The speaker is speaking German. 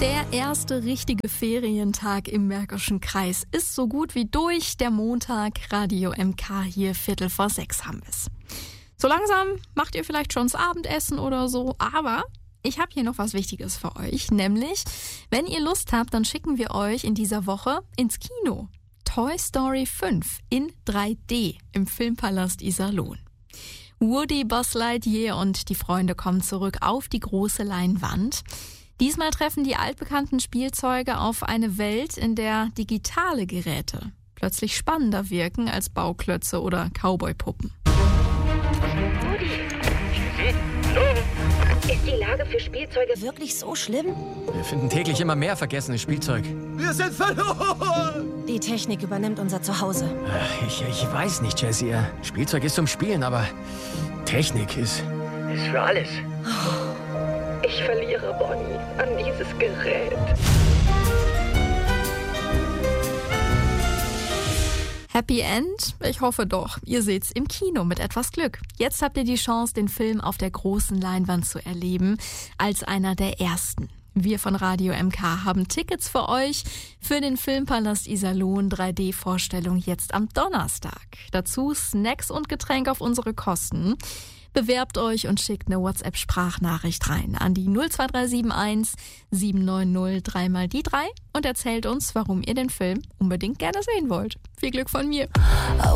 Der erste richtige Ferientag im Märkischen Kreis ist so gut wie durch. Der Montag, Radio MK hier, 5:45 haben wir's. So langsam macht ihr vielleicht schon das Abendessen oder so, aber ich habe hier noch was Wichtiges für euch, nämlich, wenn ihr Lust habt, dann schicken wir euch in dieser Woche ins Kino. Toy Story 5 in 3D im Filmpalast Iserlohn. Woody, Buzz Lightyear und die Freunde kommen zurück auf die große Leinwand. Diesmal treffen die altbekannten Spielzeuge auf eine Welt, in der digitale Geräte plötzlich spannender wirken als Bauklötze oder Cowboypuppen. Ist die Lage für Spielzeuge wirklich so schlimm? Wir finden täglich immer mehr vergessenes Spielzeug. Wir sind verloren! Die Technik übernimmt unser Zuhause. Ich weiß nicht, Jessie. Spielzeug ist zum Spielen, aber Technik ist für alles. Ich verliere Bonnie an dieses Gerät. Happy End? Ich hoffe doch. Ihr seht's im Kino mit etwas Glück. Jetzt habt ihr die Chance, den Film auf der großen Leinwand zu erleben, als einer der ersten. Wir von Radio MK haben Tickets für euch für den Filmpalast Iserlohn 3D-Vorstellung jetzt am Donnerstag. Dazu Snacks und Getränk auf unsere Kosten. Bewerbt euch und schickt eine WhatsApp-Sprachnachricht rein an die 02371 790 3 die 3 und erzählt uns, warum ihr den Film unbedingt gerne sehen wollt. Viel Glück von mir.